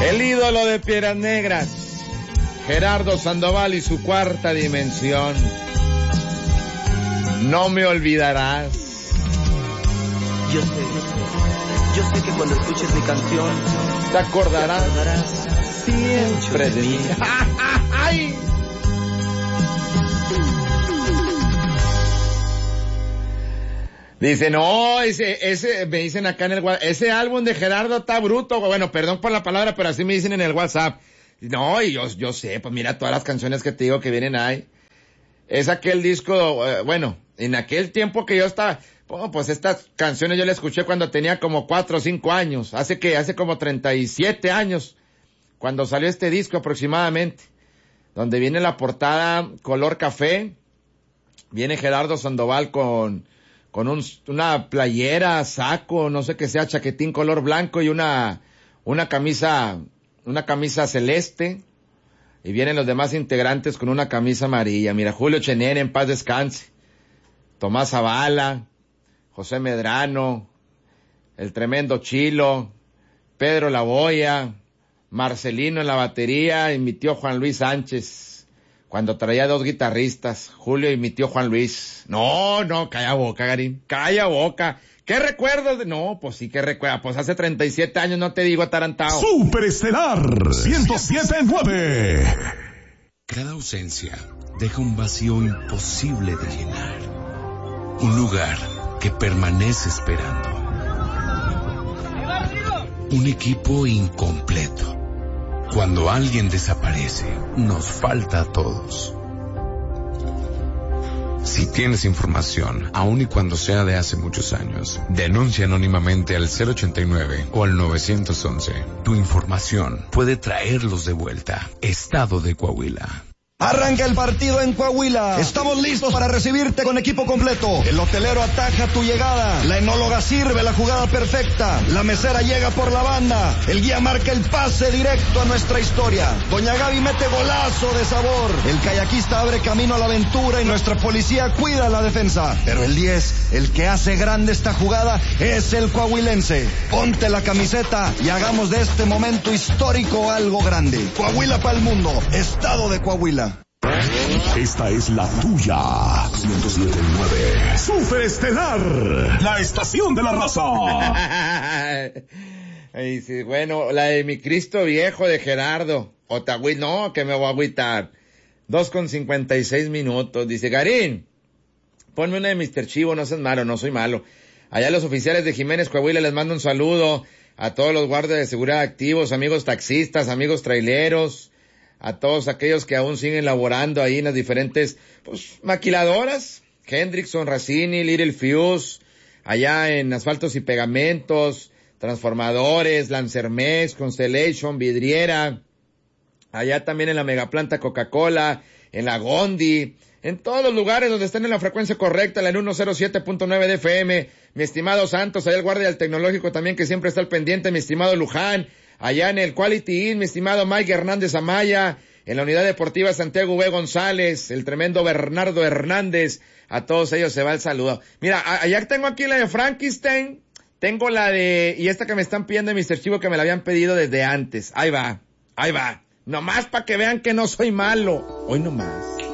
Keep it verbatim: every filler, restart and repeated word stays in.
El ídolo de Piedras Negras, Gerardo Sandoval y su cuarta dimensión. No me olvidarás. Yo sé, yo sé que cuando escuches mi canción te acordarás, te acordarás siempre de mí. ¡Ay! Dice, no, ese, ese, me dicen acá en el WhatsApp, ese álbum de Gerardo está bruto. Bueno, perdón por la palabra, pero así me dicen en el WhatsApp. No, y yo, yo sé, pues mira todas las canciones que te digo que vienen ahí. Es aquel disco, eh, bueno, en aquel tiempo que yo estaba, bueno, pues estas canciones yo las escuché cuando tenía como cuatro o cinco años. Hace que, hace como treinta y siete años, cuando salió este disco aproximadamente. Donde viene la portada color café. Viene Gerardo Sandoval con... con un, una playera, saco, no sé qué sea, chaquetín color blanco y una, una camisa, una camisa celeste. Y vienen los demás integrantes con una camisa amarilla. Mira, Julio Chenén, en paz descanse. Tomás Zavala, José Medrano, el tremendo Chilo, Pedro Lavoya, Marcelino en la batería y mi tío Juan Luis Sánchez. Cuando traía dos guitarristas, Julio y mi tío Juan Luis. No, no, calla boca, Garín, calla boca. ¿Qué recuerdos de...? No, pues sí, ¿qué recuerda? Pues hace treinta y siete años, no te digo atarantado. Superestelar ciento siete punto nueve. Cada ausencia deja un vacío imposible de llenar. Un lugar que permanece esperando. Un equipo incompleto. Cuando alguien desaparece, nos falta a todos. Si tienes información, aun y cuando sea de hace muchos años, denuncia anónimamente al cero ochenta y nueve o al nueve once. Tu información puede traerlos de vuelta. Estado de Coahuila. Arranca el partido en Coahuila. Estamos listos para recibirte con equipo completo. El hotelero ataja tu llegada. La enóloga sirve la jugada perfecta. La mesera llega por la banda. El guía marca el pase directo a nuestra historia. Doña Gaby mete golazo de sabor. El kayakista abre camino a la aventura y nuestra policía cuida la defensa. Pero el diez, el que hace grande esta jugada, es el coahuilense. Ponte la camiseta y hagamos de este momento histórico algo grande. Coahuila para el mundo. Estado de Coahuila. Esta es la tuya. ciento siete punto nueve. Superestelar, la estación de la raza. Ay, sí, bueno, la de mi Cristo viejo de Gerardo. Otagüí, no, que me voy a agüitar. Dos con cincuenta y seis minutos. Dice, Garín, ponme una de mister Chivo, no seas malo, no soy malo. Allá los oficiales de Jiménez Coahuila les mando un saludo a todos los guardias de seguridad activos, amigos taxistas, amigos traileros, a todos aquellos que aún siguen laborando ahí en las diferentes, pues, maquiladoras. Hendrickson, Racini, Little Fuse, allá en asfaltos y pegamentos, transformadores, Lancermex, Constellation, Vidriera, allá también en la megaplanta Coca-Cola, en la Gondi, en todos los lugares donde estén en la frecuencia correcta, la en ciento siete punto nueve de F M, mi estimado Santos, allá el guardia del tecnológico también que siempre está al pendiente, mi estimado Luján, allá en el Quality Inn, mi estimado Mike Hernández Amaya, en la Unidad Deportiva Santiago B. González, el tremendo Bernardo Hernández, a todos ellos se va el saludo. Mira, allá tengo aquí la de Frankenstein, tengo la de, y esta que me están pidiendo de mister Chivo que me la habían pedido desde antes. Ahí va, ahí va. Nomás para que vean que no soy malo. Hoy nomás.